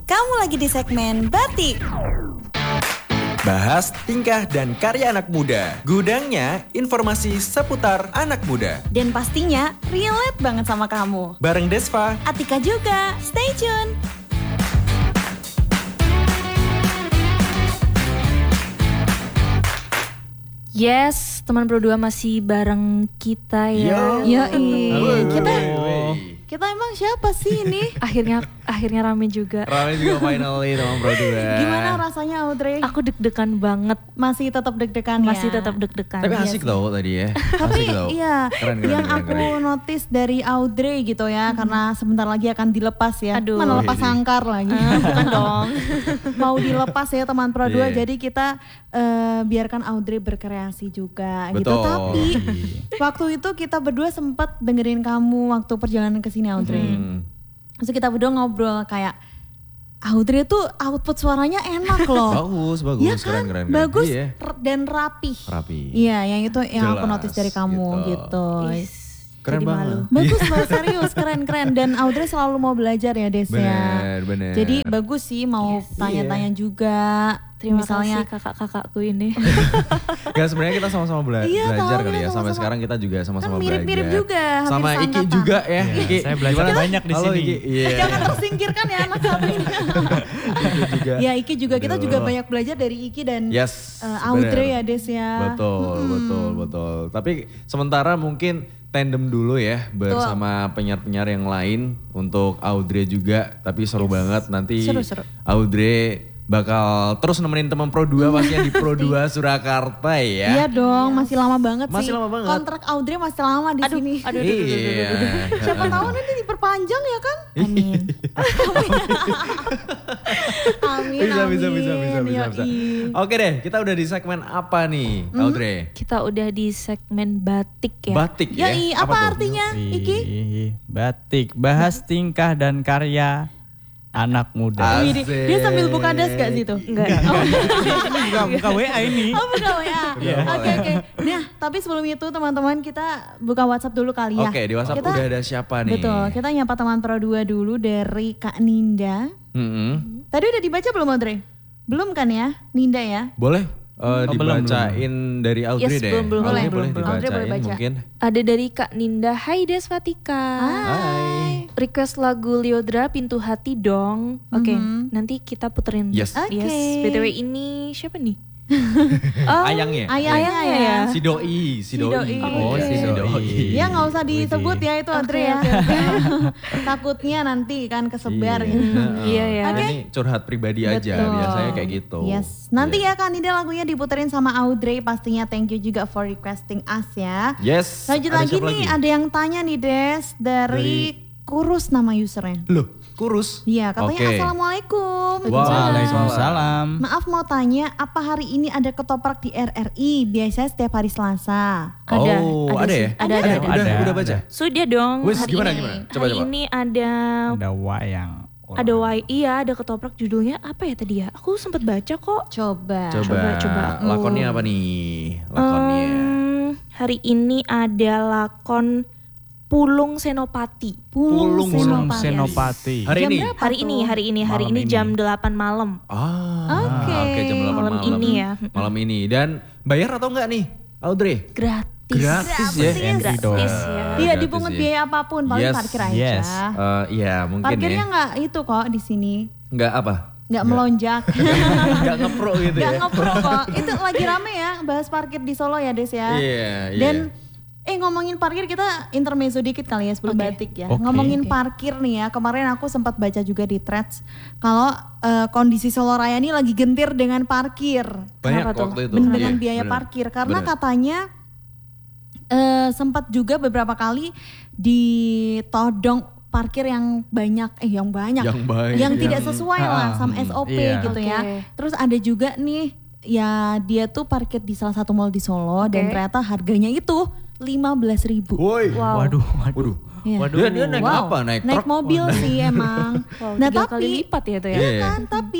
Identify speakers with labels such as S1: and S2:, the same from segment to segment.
S1: Kamu lagi di segmen Batik.
S2: Bahas tingkah dan karya anak muda. Gudangnya informasi seputar anak muda.
S1: Dan pastinya relate banget sama kamu.
S2: Bareng Desva,
S1: Atika juga. Stay tune.
S3: Yes, teman Pro 2 masih bareng kita ya.
S1: Kita emang siapa sih ini?
S3: Akhirnya rame juga.
S2: Rame juga finally teman Pro 2.
S1: Gimana rasanya Audrey?
S3: Aku deg-degan banget.
S1: Masih tetap deg-degan ya?
S3: Masih tetap deg-degan.
S2: Tapi asik tau tadi ya.
S1: Tapi
S2: Asik tau.
S1: iya,
S2: Keren.
S1: aku notice dari Audrey gitu ya, karena sebentar lagi akan dilepas ya.
S3: Aduh.
S1: Mana lepas sangkar lagi.
S3: Bukan dong.
S1: Mau dilepas ya teman Pro 2,
S2: Iya.
S1: jadi kita biarkan Audrey berkreasi juga gitu.
S2: Betul.
S1: Tapi waktu itu kita berdua sempat dengerin kamu waktu perjalanan ke sini Audrey. Terus kita berdua ngobrol kayak Audrey tuh output suaranya enak loh.
S2: Bagus,
S1: Iya kan?
S2: keren.
S1: Bagus
S2: Iya.
S1: dan rapih.
S2: Rapi.
S1: Iya, yang itu yang aku
S2: Jelas,
S1: notice dari kamu gitu.
S2: Keren
S3: Jadi
S2: banget.
S3: malu.
S1: Bagus banget, serius, keren. Dan Audrey selalu mau belajar ya Des ya.
S2: Bener.
S1: Jadi bagus sih mau tanya-tanya juga.
S3: Terima
S1: misalnya,
S3: kasih kakak-kakakku ini.
S2: Ya sebenarnya kita sama-sama
S1: Iya,
S2: belajar
S1: tahu,
S2: kali ya.
S1: sama-sama.
S2: Sampai sekarang kita juga sama-sama
S1: Kan mirip-mirip
S2: belajar.
S1: juga, hampir
S2: Sama Iki
S1: seangkatan.
S2: juga ya.
S4: Iya,
S2: Iki,
S4: saya belajar
S2: gimana?
S4: banyak di
S2: Halo,
S4: sini.
S2: Iki. Iya.
S1: jangan tersingkirkan ya anak satu ini.
S2: Iki juga.
S1: Ya Iki juga, kita
S2: Aduh.
S1: juga banyak belajar dari Iki dan
S2: Yes,
S1: Audrey
S2: bener.
S1: ya Des ya.
S2: Betul. Tapi sementara mungkin tandem dulu ya bersama penyiar-penyiar yang lain untuk Audrey juga. Tapi seru banget nanti
S1: Seru.
S2: Audrey bakal terus nemenin teman Pro 2 pastinya di Pro 2 Surakarta ya.
S1: Iya dong, masih lama banget sih.
S2: Masih lama banget.
S1: Kontrak Audrey masih lama di sini.
S3: Aduh.
S2: Iya.
S1: Siapa tahu nanti diperpanjang ya kan?
S3: Amin.
S1: Amin.
S2: Bisa.
S1: Yoi.
S2: Oke deh, kita udah di segmen apa nih, Audrey?
S3: Kita udah di segmen batik ya.
S2: Batik ya.
S1: Yoi, apa
S2: tuh?
S1: artinya Iki?
S4: Batik, bahas tingkah dan karya anak muda.
S1: Wih, dia sambil buka das gak sih tuh?
S3: Enggak.
S4: Ini buka WA ini.
S1: Oh buka WA.
S2: Iya.
S1: Oke. Nah tapi sebelum itu teman-teman kita buka WhatsApp dulu kali ya.
S2: Oke, di WhatsApp
S1: Kita-
S2: udah ada siapa nih?
S1: Betul, kita nyapa teman Pro 2 dulu dari Kak Ninda.
S2: Mm-mm.
S1: Tadi udah dibaca belum Audrey? Belum kan ya, Ninda ya?
S2: Boleh
S4: belum.
S2: dibacain dari Audrey
S3: Yes,
S2: deh.
S3: belum.
S2: Audrey
S1: Boleh.
S2: boleh
S1: Audrey boleh
S2: dibacain
S1: baca.
S2: mungkin.
S3: Ada dari Kak Ninda. Hai Desvatika.
S2: Hai.
S3: Request lagu Liodra Pintu Hati dong. Oke, nanti kita puterin.
S2: Yes.
S1: Oke.
S3: BTW ini siapa nih?
S2: Ayangnya.
S1: Ayahnya ya.
S2: Si doi.
S1: Doi.
S4: Oh, si doi.
S1: Ya nggak usah disebut ya itu Audrey ya. Takutnya nanti kan kesebar gitu.
S3: Iya ya.
S2: Nah, ini curhat pribadi aja,
S1: Betul.
S2: biasanya kayak gitu.
S1: Yes. Nanti ya Kak Ninda lagunya diputerin sama Audrey pastinya. Thank you juga for requesting us ya.
S2: Yes.
S1: Lanjut
S2: ada
S1: lagi
S2: siapa
S1: nih, ada yang tanya nih Des dari Kurus nama usernya.
S2: Loh, kurus?
S1: Iya, katanya
S2: Oke.
S1: Assalamualaikum.
S4: Waalaikumsalam.
S1: Maaf mau tanya, apa hari ini ada ketoprak di RRI? Biasanya setiap hari Selasa.
S2: Oh, ada
S3: sih.
S2: ya?
S3: Ada.
S2: Udah baca.
S3: Sudah dong.
S2: Wes,
S3: hari
S2: gimana,
S3: ini.
S2: gimana? Coba.
S3: Hari ini ada
S4: Ada wayang.
S3: ada ketoprak, judulnya apa ya tadi ya? Aku sempat baca kok.
S1: Coba.
S3: Coba.
S2: Lakonnya apa nih? Lakonnya.
S3: Hari ini ada lakon Pulung Senopati.
S2: Pulung
S4: Senopati.
S2: Hari
S1: Jam
S2: ini?
S1: berapa?
S3: Hari ini
S4: Malam ini.
S3: jam 8 malam.
S1: Oke.
S2: Jam 8 malam.
S3: ini ya.
S2: Malam ini. Dan bayar atau enggak nih, Audrey?
S3: Gratis.
S2: Gratis ya?
S3: Gratis ya.
S1: Iya,
S2: Gratis
S1: dipungut
S2: ya.
S1: biaya apapun, paling
S2: Yes.
S1: parkir aja.
S4: Yes.
S2: Iya mungkin
S1: Parkirnya
S2: ya.
S1: nggak itu kok di sini,
S2: Enggak apa?
S1: nggak melonjak.
S2: Enggak ngepro gitu
S1: Nggak
S2: ya?
S1: ngepro kok. Itu lagi rame ya bahas parkir di Solo ya Des ya.
S2: Iya.
S1: Dan ngomongin parkir kita intermezzo dikit kali ya sebelum
S3: Oke.
S1: batik ya.
S4: Oke.
S1: Ngomongin parkir nih ya, kemarin aku sempat baca juga di threads kalau kondisi Solo Raya ini lagi gentir dengan parkir.
S2: Banyak
S3: Kenapa tuh?
S2: waktu itu.
S1: Dengan
S2: Iya,
S1: biaya
S2: bener.
S1: parkir karena
S2: Bener.
S1: katanya sempat juga beberapa kali ditodong parkir yang banyak yang tidak sesuai lah sama SOP
S4: iya.
S1: gitu ya.
S3: Oke.
S1: Terus ada juga nih ya dia tuh parkir di salah satu mall di Solo dan ternyata harganya itu 15.000.
S2: Woi.
S3: Wow.
S4: Waduh.
S1: Iya.
S2: Dia naik apa? Naik truk?
S1: mobil sih emang.
S3: Wow,
S1: Nah
S3: 3 kali
S1: tapi
S3: lipat ya itu ya.
S2: Iya.
S1: kan tapi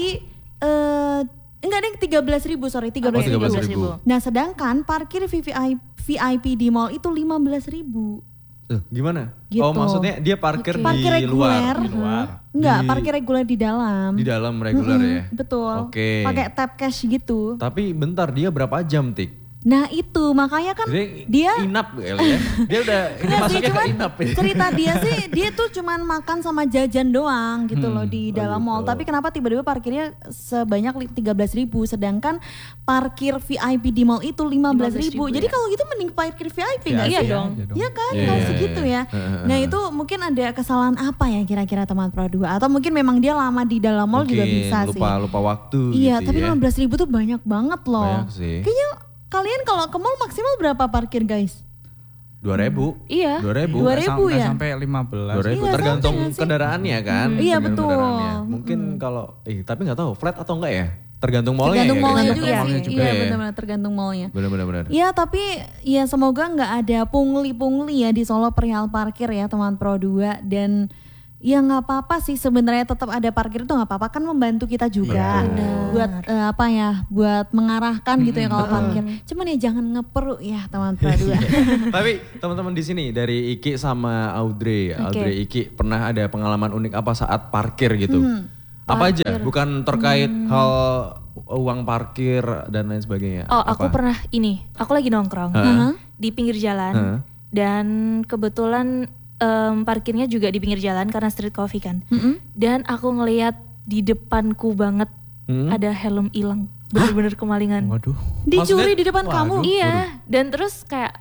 S1: enggak deh 13.000 sorry 13.000.
S2: 13.000.
S1: Nah sedangkan parkir VIP di mall itu 15.000.
S2: Gimana?
S1: Gitu.
S2: Oh maksudnya dia parkir di
S1: Parkir reguler.
S2: luar.
S4: Di luar.
S1: Enggak,
S2: Di-
S1: parkir reguler di dalam.
S2: Di dalam reguler ya?
S1: Betul.
S2: Oke.
S1: Pakai tap cash gitu.
S2: Tapi bentar, dia berapa jam Tik?
S1: Nah itu makanya kan dia
S2: inap kali ya? Dia udah
S1: Enggak sih,
S2: masuknya ke
S1: cuman
S2: inap ya?
S1: cerita dia sih, dia tuh cuman makan sama jajan doang gitu loh di dalam mall. Tapi kenapa tiba-tiba parkirnya sebanyak 13.000, sedangkan parkir VIP di mall itu 15.000. Jadi kalau gitu mending parkir VIP nggak
S3: Iya
S1: sih?
S3: dong.
S1: Iya kan,
S2: Iya,
S1: kalau
S2: iya,
S1: segitu
S2: iya.
S1: ya. Nah itu mungkin ada kesalahan apa ya kira-kira teman Pro 2? Atau mungkin memang dia lama di dalam mall juga
S2: Mungkin
S1: bisa sih.
S2: lupa waktu
S1: Iya,
S2: gitu
S1: tapi
S2: ya.
S1: 15.000 tuh banyak banget loh.
S2: Banyak sih.
S1: Kayaknya kalian kalau ke mall maksimal berapa parkir guys?
S2: 2.000.
S3: Iya.
S2: 2.000.
S1: 2.000
S4: Nggak
S1: ya?
S4: sampai 15.
S2: 2.000
S1: Iya,
S2: tergantung
S1: sampai nggak sih?
S2: kendaraannya kan.
S1: Iya,
S2: Tergantung
S1: betul.
S2: kendaraannya. Mungkin kalau tapi nggak tahu flat atau enggak ya. Tergantung mallnya
S1: Tergantung
S2: ya.
S1: mallnya
S2: kayaknya.
S1: juga
S2: Mallnya
S1: sih.
S2: juga
S1: Iya
S2: ya.
S1: benar-benar tergantung mallnya.
S2: Benar-benar.
S1: Iya tapi ya semoga nggak ada pungli-pungli ya di Solo perihal parkir ya teman Pro 2. Dan ya nggak apa-apa sih sebenarnya, tetap ada parkir itu nggak apa-apa, kan membantu kita juga buat buat mengarahkan gitu ya kalau parkir. Cuman ya jangan ngeperuk ya teman Pro 2.
S2: Tapi teman-teman di sini dari Iki sama Audrey, Audrey Iki pernah ada pengalaman unik apa saat parkir gitu? Apa aja? Bukan terkait hal uang parkir dan lain sebagainya.
S3: Oh, aku
S2: Apa?
S3: pernah ini. Aku lagi nongkrong di pinggir jalan dan kebetulan parkirnya juga di pinggir jalan karena street coffee kan. Dan aku ngelihat di depanku banget ada helm hilang. Bener-bener kemalingan.
S4: Waduh.
S1: Dicuri di depan kamu.
S3: Iya. Dan terus kayak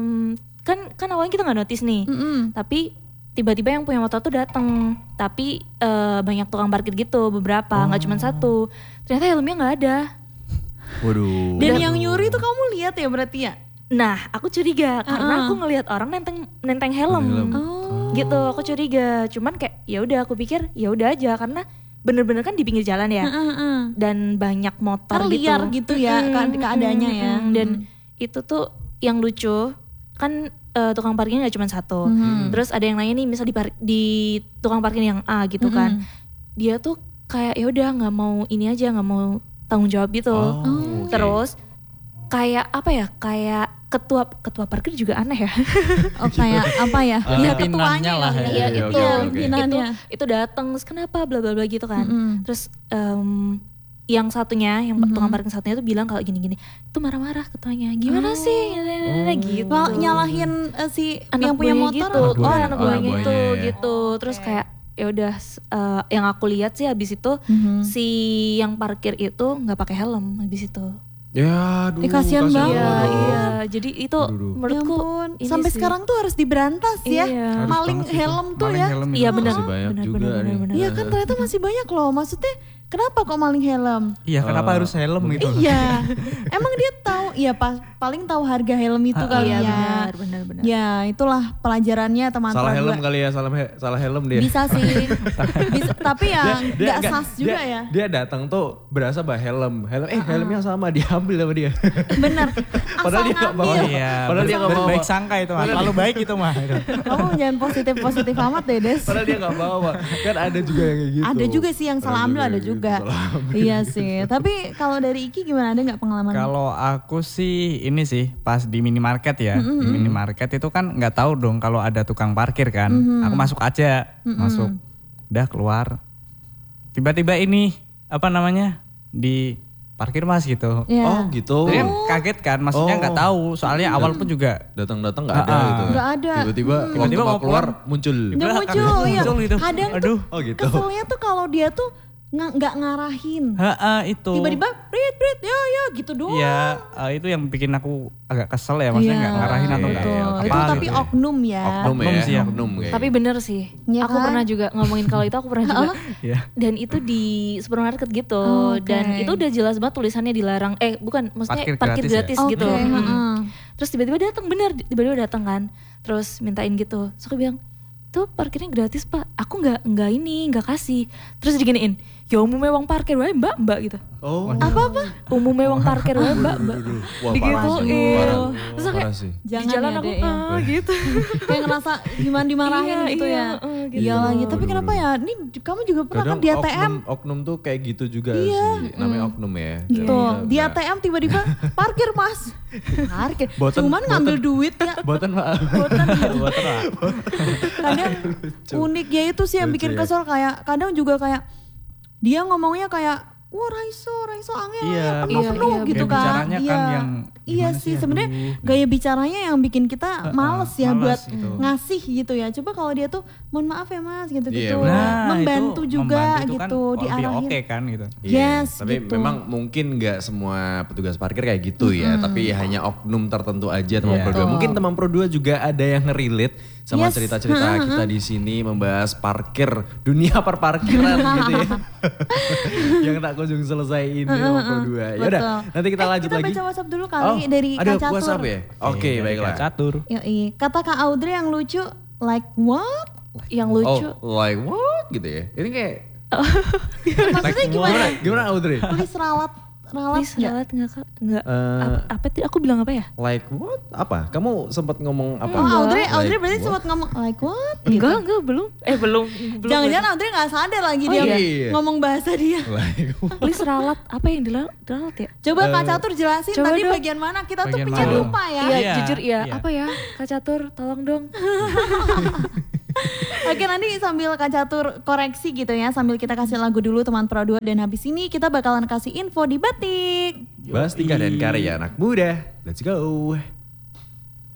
S3: kan awalnya kita nggak notice nih. Tapi tiba-tiba yang punya motor tuh datang. Tapi banyak tukang parkir gitu, beberapa, nggak cuma satu. Ternyata helmnya nggak ada.
S2: Waduh.
S1: Dan yang nyuri itu kamu lihat ya berarti ya?
S3: Nah, aku curiga karena aku ngelihat orang nenteng helm. Gitu, aku curiga. Cuman kayak ya udah, aku pikir ya udah aja karena bener-bener kan di pinggir jalan ya. Dan banyak motor
S1: Kan
S3: gitu.
S1: liar gitu ya keadaannya ya.
S3: Dan itu tuh yang lucu kan tukang parkirnya nggak cuma satu. Terus ada yang lainnya nih, misal di tukang parkir yang A gitu kan. Dia tuh kayak ya udah nggak mau ini aja, nggak mau tanggung jawab gitu. Terus kayak apa ya? Kayak ketua parkir juga aneh ya.
S1: Oh kayak apa ya? Ya
S4: Pimpinannya
S1: ketuanya
S4: lah
S1: kali
S4: ya.
S3: Iya
S2: Oke,
S3: itu,
S2: oke, oke.
S1: pimpinannya.
S3: itu datang, terus kenapa bla bla bla gitu kan. Terus yang satunya, yang tukang parkir satunya tuh bilang kalau gini-gini, tuh marah-marah ketuanya. Gimana sih? Gitu.
S1: Well, nyalahin si
S3: Anak
S1: yang punya
S3: buahnya
S1: motor.
S3: gitu.
S1: Oh,
S3: Anak buahnya
S2: buahnya
S3: itu
S2: ya.
S3: gitu. Terus kayak ya udah yang aku lihat sih habis itu si yang parkir itu nggak pakai helm habis itu.
S2: Ya, aduh.
S1: Kasihan banget.
S3: Iya,
S2: banget.
S3: iya. Jadi itu
S1: Ya
S3: menurutku
S1: ampun,
S3: ini
S1: sampai
S3: sih.
S1: sekarang tuh harus diberantas ya.
S3: Iya.
S4: Harus
S1: Maling
S4: banget sih itu.
S1: helm tuh
S4: Maling
S1: ya.
S4: helm itu.
S3: Iya benar.
S2: Masih banyak juga nih.
S1: Iya kan ternyata masih banyak loh. Maksudnya kenapa kok maling helm?
S4: Iya, kenapa harus helm gitu?
S1: Iya. Emang dia tahu, iya paling tahu harga helm itu kali
S3: Iya
S1: ya.
S3: benar.
S1: Ya itulah pelajarannya teman
S2: Salah
S1: Pro
S2: helm
S1: 2.
S2: kali ya, salah helm dia.
S1: Bisa sih. Bisa, tapi ya nggak sas juga ya.
S2: Dia datang tuh berasa bah helmnya sama, diambil sama dia.
S1: Bener.
S2: Padahal dia nggak bawa.
S4: Iya,
S2: Padahal dia nggak bawa.
S4: baik sangka itu mah. Terlalu baik itu mah.
S1: Kamu jangan positif amat deh Des.
S2: Padahal dia nggak bawa. Kan ada juga yang kayak gitu.
S1: Ada juga sih yang salah ambil, ada
S2: yang
S1: juga.
S2: gitu, salah ambil.
S1: Iya sih. Tapi kalau dari Iki gimana, ada nggak pengalaman?
S4: Kalau aku sih ini sih pas di minimarket ya. Di minimarket itu kan nggak tahu dong kalau ada tukang parkir kan. Aku masuk aja, masuk. Udah keluar. Tiba-tiba ini apa namanya? Di parkir Mas gitu.
S1: Iya.
S2: Oh gitu.
S4: Jadi kan kaget kan, maksudnya nggak tahu. Soalnya awal pun juga
S2: Datang-datang nggak ada gitu.
S1: Nggak ada.
S2: Tiba-tiba waktu mau keluar muncul.
S1: Nggak
S4: belakang.
S1: muncul, ya.
S4: Muncul gitu.
S1: Kadang
S4: Aduh.
S1: tuh
S2: Oh gitu.
S1: keselnya tuh kalau dia tuh nggak ngarahin.
S4: itu.
S1: Tiba-tiba prit ya gitu doang.
S4: Iya, itu yang bikin aku agak kesel ya, maksudnya nggak ngarahin atau nggak
S1: betul.
S4: apa
S1: Itu tapi
S4: gitu.
S1: oknum ya.
S2: Oknum
S4: Oknum
S2: ya.
S4: sih,
S2: Oknum kayak.
S3: Tapi bener sih.
S1: Iya
S3: Aku
S1: kan?
S3: pernah juga ngomongin kalau itu, aku pernah juga.
S4: Iya.
S3: Dan itu di supermarket gitu.
S1: Oke.
S3: Dan itu udah jelas banget tulisannya dilarang. Bukan, maksudnya
S4: Parkir
S3: parkir
S4: gratis
S3: gratis,
S4: ya?
S3: gitu.
S1: Oke, heeh.
S3: Terus tiba-tiba datang, bener, tiba-tiba datang kan. Terus mintain gitu. Terus aku bilang, tuh parkirnya gratis Pak. Aku nggak kasih. Terus diginiin, Ya umumnya wong parkir wae mbak gitu.
S2: Oh.
S1: Apa-apa?
S3: Umumnya wong parkir wae mbak.
S2: Wah,
S3: Digituin. Terus kayak
S2: Parah sih.
S3: di
S1: Jangan
S3: jalan
S1: ya,
S3: aku
S1: Dek, ya.
S3: gitu.
S1: Kayak ngerasa gimana dimarahin
S3: Iya,
S1: gitu
S3: iya,
S1: ya.
S3: gitu.
S1: Iya lagi, tapi kenapa ya? Ini kamu juga pernah kan di ATM?
S2: oknum tuh kayak gitu juga sih. Namanya oknum ya.
S1: Gitu.
S2: Dan
S1: Di
S2: enggak-
S1: ATM tiba-tiba parkir mas. Parkir.
S2: Boten-
S1: Cuman ngambil duit ya.
S2: Boten Pak. Boten Pak.
S1: Kadang uniknya itu sih yang
S2: Lucu
S1: bikin
S2: ya.
S1: kesel, kayak kadang juga kayak dia ngomongnya kayak wah Raiso angel
S4: Iya,
S1: penuh
S3: iya,
S1: gitu
S4: gaya
S1: kan.
S4: bicaranya kan yang
S1: iya
S4: gimana
S1: sih
S4: sih,
S1: sebenarnya
S4: aduh.
S1: gaya bicaranya yang bikin kita males ya
S4: males
S1: buat
S4: gitu.
S1: ngasih gitu ya. Coba kalau dia tuh mohon maaf ya mas gitu
S2: Iya,
S1: membantu
S4: itu
S1: juga
S4: membantu itu
S1: gitu
S4: kan lebih
S1: diarahin.
S4: oke kan gitu.
S2: Iya,
S1: Yes,
S2: tapi
S1: gitu.
S2: memang mungkin nggak semua petugas parkir kayak gitu ya, tapi hanya oknum tertentu aja teman Pro 2. Mungkin teman Pro 2 juga ada yang relate sama
S1: Yes.
S2: cerita-cerita kita di sini membahas parkir, dunia perparkiran gitu ya. Yang tak kunjung selesai ini teman Pro 2. Ya udah,
S1: Betul.
S2: nanti kita lanjut
S1: kita
S2: lagi.
S1: baca WhatsApp dulu kali dari
S2: ada
S1: Kak Catur.
S2: WhatsApp ya? Oke, baiklah.
S4: Catur.
S1: Yoi. Kata Kak Audrey yang lucu like what?
S3: Yang lucu.
S2: Oh, like what gitu ya. Ini kayak
S1: Maksudnya gimana?
S2: gimana Audrey?
S1: Please ralat
S3: Please
S1: nggak?
S3: ralat enggak
S2: Eh,
S3: apa tuh aku bilang apa ya?
S2: Like what? Apa? Kamu sempat ngomong apa?
S1: Oh, Audrey
S2: Like
S1: berarti
S2: what?
S1: sempat ngomong like what? Gitu.
S3: Enggak, belum. Belum.
S1: Jangan-jangan Audrey nggak sadar lagi dia
S2: iya.
S1: ngomong bahasa dia.
S2: Like what?
S3: Please ralat, apa yang diralat ya?
S1: Coba Kak Catur jelasin
S3: coba
S1: tadi
S3: dong.
S1: bagian mana, kita tuh
S4: Bagian
S1: punya
S4: mana?
S1: lupa ya.
S3: Iya,
S4: Iya,
S3: jujur iya.
S4: iya.
S3: Apa ya? Kak Catur, tolong dong.
S1: Oke, nanti sambil Kak Catur koreksi gitu ya, sambil kita kasih lagu dulu teman Pro 2, dan habis ini kita bakalan kasih info di Batik.
S2: Bastika dan karya anak muda. Let's go.